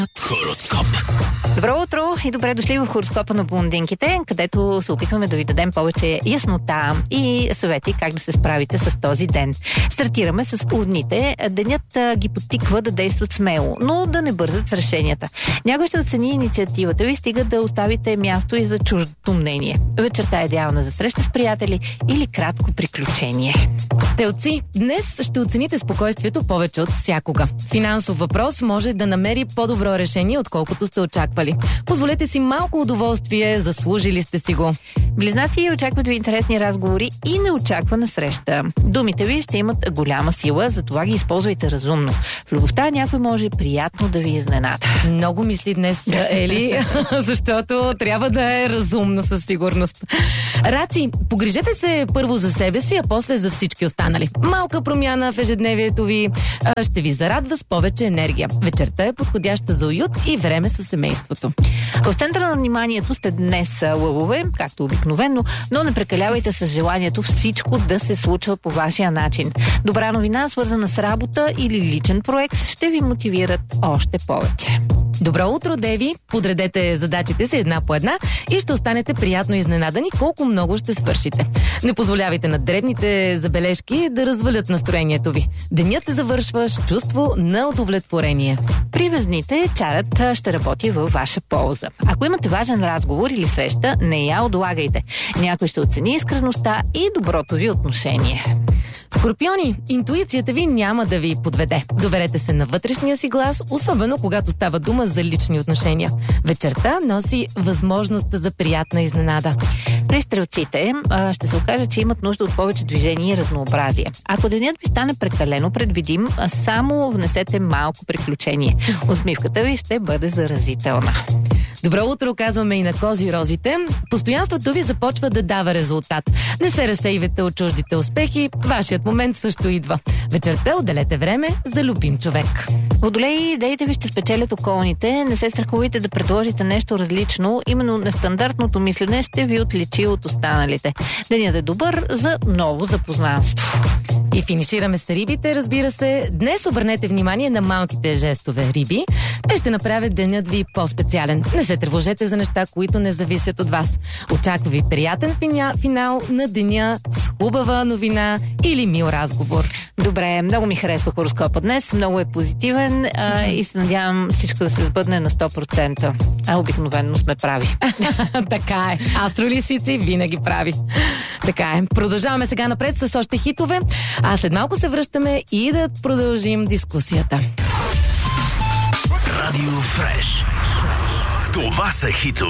Хороскоп. Добро утро и добре дошли в хороскопа на блондинките, където се опитваме да ви дадем повече яснота и съвети как да се справите с този ден. Стартираме с удните. Денят ги подтиква да действат смело, но да не бързат с решенията. Някой ще оцени инициативата ви, стига да оставите място и за чуждото мнение. Вечерта е идеална за среща с приятели или кратко приключение. Телци, днес ще оцените спокойствието повече от всякога. Финансов въпрос може да намери по-добро решение, отколкото сте очаквали. Позволете си малко удоволствие, заслужили сте си го. Близнаци, очакват ви интересни разговори и неочаквана среща. Думите ви ще имат голяма сила, затова ги използвайте разумно. В любовта някой може приятно да ви изненада. Много мисли днес, Ели, защото трябва да е разумно със сигурност. Раци, погрижете се първо за себе си, а после за всички останали. Малка промяна в ежедневието ви ще ви зарадва с повече енергия. Вечерта е подходяща за уют и време със семейството. В центъра на вниманието сте днес, лъвове, както обикновено, но не прекалявайте с желанието всичко да се случва по вашия начин. Добра новина, свързана с работа или личен проект, ще ви мотивират още повече. Добро утро, Деви! Подредете задачите си една по една и ще останете приятно изненадани колко много ще свършите. Не позволявайте на дребните забележки да развалят настроението ви. Денят завършва с чувство на удовлетворение. При Везните чарът ще работи във ваша полза. Ако имате важен разговор или среща, не я отлагайте. Някой ще оцени искреността и доброто ви отношение. Скорпиони, интуицията ви няма да ви подведе. Доверете се на вътрешния си глас, особено когато става дума за лични отношения. Вечерта носи възможност за приятна изненада. При Стрелците ще се окаже, че имат нужда от повече движение и разнообразие. Ако денят ви стане прекалено предвидим, само внесете малко приключение. Усмивката ви ще бъде заразителна. Добро утро, казваме и на Козирозите. Постоянството ви започва да дава резултат. Не се разсейвайте от чуждите успехи, вашият момент също идва. Вечерта отделете време за любим човек. Водолеи, идеите ви ще спечелят околните, не се страхувайте да предложите нещо различно, именно нестандартното мислене ще ви отличи от останалите. Денят е добър за ново запознанство. И финишираме с рибите, разбира се. Днес обърнете внимание на малките жестове риби. Те ще направят денят ви по-специален. Не се тревожете за неща, които не зависят от вас. Очаква ви приятен финал на деня с хубава новина или мил разговор. Добре, много ми харесва хороскопа днес, много е позитивен и се надявам всичко да се сбъдне на 100%. А обикновено сме прави. Така е. Астролисици винаги прави. Така е. Продължаваме сега напред с още хитове, а след малко се връщаме и да продължим дискусията. Радио Фреш. Това са хитове.